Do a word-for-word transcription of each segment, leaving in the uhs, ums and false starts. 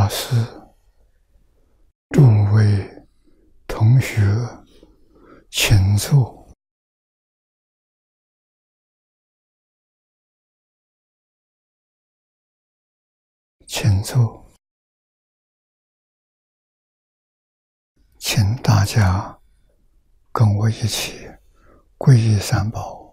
师、诸位同学，请坐。请坐。请大家跟我一起皈依三宝。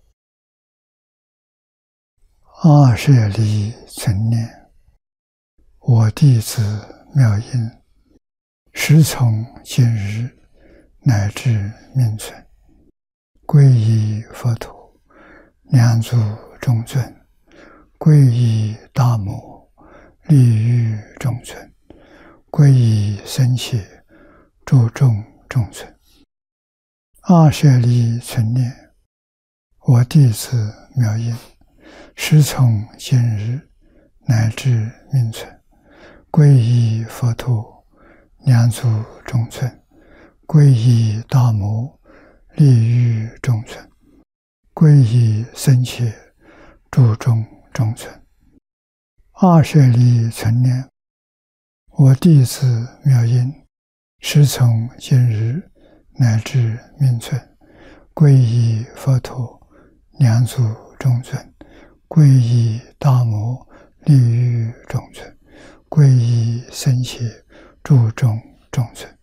阿舍利存念，我弟子妙音，时从今日乃至命存，皈依佛陀，两足中尊，皈依大摩，利欲中存，皈依僧伽，诸众中存。阿舍利存念，我弟子妙音，时从今日乃至命存，皈依佛陀，两足中尊，皈依大摩，利欲中尊，皈依僧伽，诸众中尊。阿舍利存念，我弟子妙音，时从今日乃至命存，皈依佛陀，两足中尊，皈依大摩，利欲中尊，皈依僧伽，诸众中尊。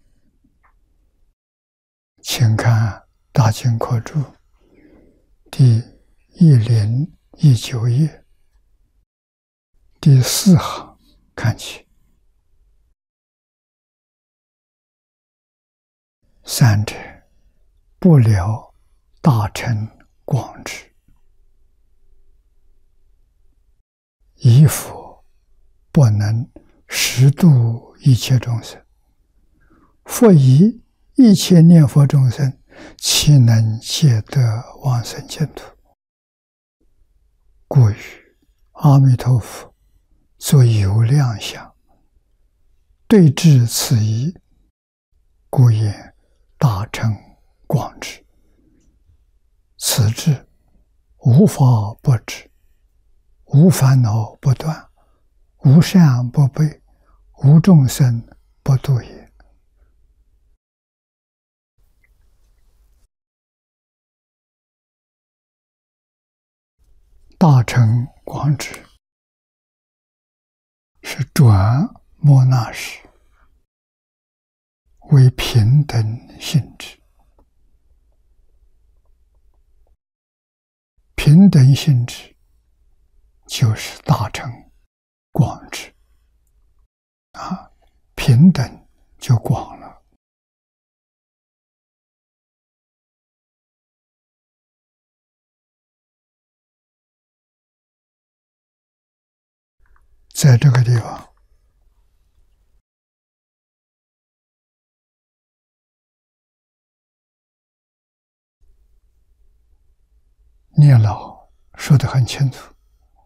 请看大经课注第一零一九页第四行看起。三者，不了大乘广智，以佛不能实度一切众生，复以一切念佛众生，岂能皆得往生净土？故于阿弥陀佛作有量相，对治此疑，故言大乘广智。此智无法不知，无烦恼不断，无善不备，无众生不度也。大乘广智是转末那时，为平等性质。平等性质就是大乘广智啊，平等就广了。在这个地方，聂老说得很清楚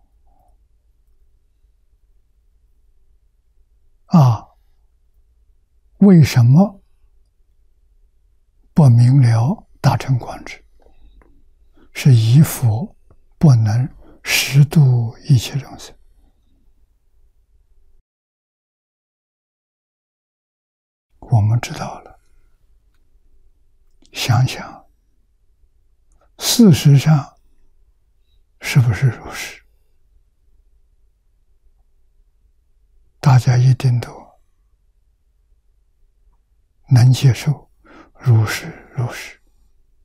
啊，为什么不明了大乘广智？是以佛不能实度一切众生。我们知道了，想想事实上是不是如是？大家一定都能接受如是如是。